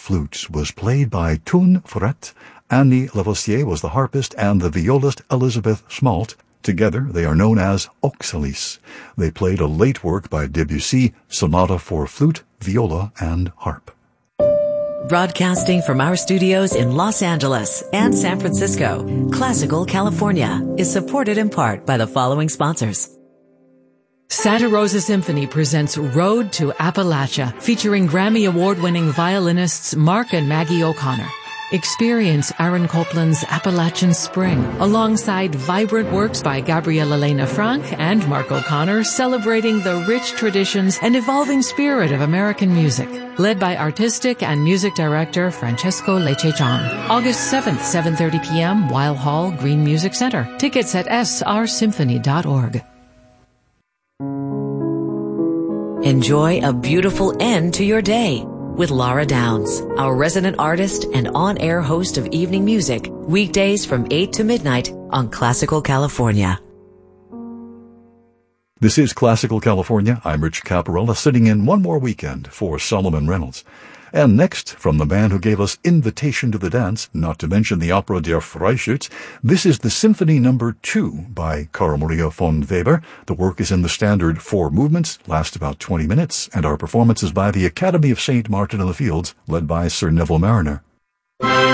flute was played by Toon Fret, Annie Lavoisier was the harpist, and the violist Elizabeth Schmalt. Together they are known as Oxalis. They played a late work by Debussy, Sonata for Flute, Viola, and Harp. Broadcasting from our studios in Los Angeles and San Francisco, Classical California is supported in part by the following sponsors. Santa Rosa Symphony presents Road to Appalachia, featuring Grammy Award-winning violinists Mark and Maggie O'Connor. Experience Aaron Copland's Appalachian Spring, alongside vibrant works by Gabrielle Elena Frank and Mark O'Connor, celebrating the rich traditions and evolving spirit of American music. Led by artistic and music director Francesco Lecce-John. August 7th, 7:30 p.m., Weil Hall, Green Music Center. Tickets at srsymphony.org. Enjoy a beautiful end to your day with Laura Downs, our resident artist and on-air host of evening music, weekdays from 8 to midnight on Classical California. This is Classical California. I'm Rich Caparella, sitting in one more weekend for Solomon Reynolds. And next, from the man who gave us Invitation to the Dance, not to mention the opera Der Freischütz, this is the Symphony No. 2 by Carl Maria von Weber. The work is in the standard 4 movements, last about 20 minutes, and our performance is by the Academy of St. Martin in the Fields, led by Sir Neville Mariner.